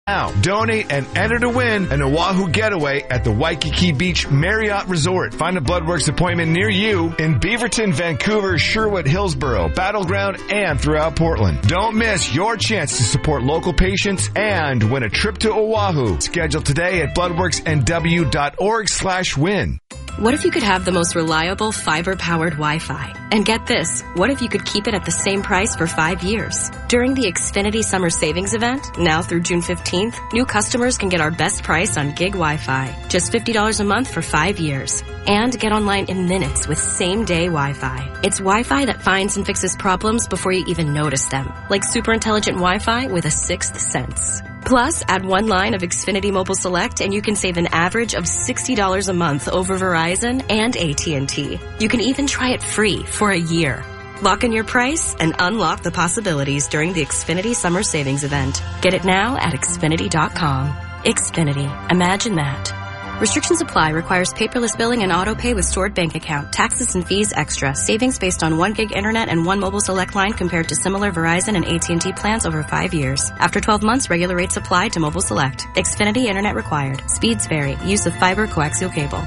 Now, donate and enter to win an Oahu getaway at the Waikiki Beach Marriott Resort. Find a Bloodworks appointment near you in Beaverton, Vancouver, Sherwood, Hillsborough, Battleground, and throughout Portland. Don't miss your chance to support local patients and win a trip to Oahu. Schedule today at bloodworksnw.org/win. What if you could have the most reliable fiber-powered Wi-Fi? And get this, what if you could keep it at the same price for 5 years? During the Xfinity Summer Savings Event, now through June 15th, new customers can get our best price on gig Wi-Fi. Just $50 a month for 5 years. And get online in minutes with same-day Wi-Fi. It's Wi-Fi that finds and fixes problems before you even notice them. Like super intelligent Wi-Fi with a sixth sense. Plus, add one line of Xfinity Mobile Select and you can save an average of $60 a month over Verizon and AT&T. You can even try it free for a year. Lock in your price and unlock the possibilities during the Xfinity Summer Savings Event. Get it now at Xfinity.com. Xfinity. Imagine that. Restrictions apply. Requires paperless billing and auto pay with stored bank account. Taxes and fees extra. Savings based on 1 gig internet and 1 mobile select line compared to similar Verizon and AT&T plans over 5 years. After 12 months, regular rates apply to mobile select. Xfinity internet required. Speeds vary. Use of fiber coaxial cable.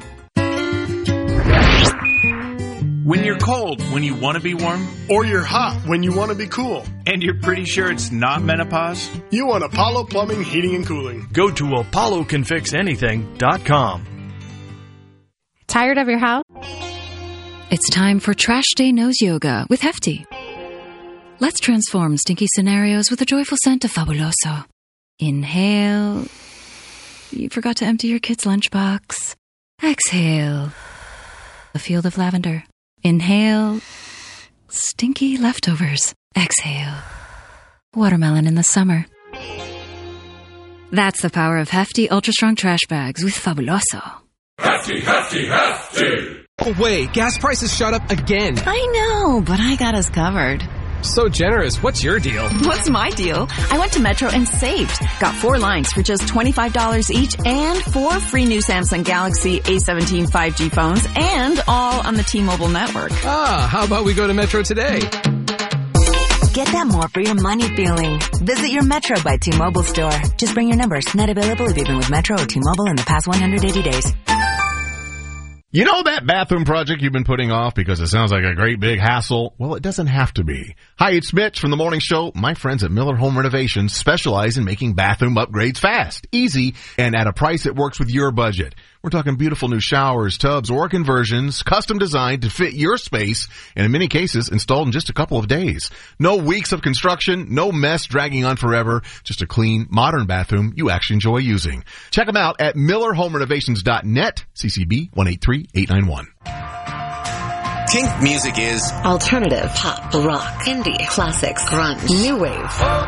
When you're cold when you want to be warm, or you're hot when you want to be cool, and you're pretty sure it's not menopause, you want Apollo Plumbing, Heating, and Cooling. Go to ApolloCanFixAnything.com. Tired of your house? It's time for Trash Day Nose Yoga with Hefty. Let's transform stinky scenarios with a joyful scent of Fabuloso. Inhale. You forgot to empty your kid's lunchbox. Exhale. A field of lavender. Inhale. Stinky leftovers. Exhale. Watermelon in the summer. That's the power of Hefty Ultra Strong Trash Bags with Fabuloso. Hefty, Hefty, Hefty! Oh, wait, gas prices shot up again. I know, but I got us covered. So generous. What's your deal? What's my deal? I went to Metro and saved. Got 4 lines for just $25 each and 4 free new Samsung Galaxy A17 5G phones and all on the T-Mobile network. Ah, how about we go to Metro today? Get that more for your money feeling. Visit your Metro by T-Mobile store. Just bring your numbers. Not available if you've been with Metro or T-Mobile in the past 180 days. You know that bathroom project you've been putting off because it sounds like a great big hassle? Well, it doesn't have to be. Hi, it's Mitch from the morning show. My friends at Miller Home Renovations specialize in making bathroom upgrades fast, easy, and at a price that works with your budget. We're talking beautiful new showers, tubs, or conversions, custom designed to fit your space, and in many cases, installed in just a couple of days. No weeks of construction, no mess dragging on forever, just a clean, modern bathroom you actually enjoy using. Check them out at MillerHomeRenovations.net, CCB 183891. Kink music is alternative, pop, rock, indie, classics, grunge, new wave.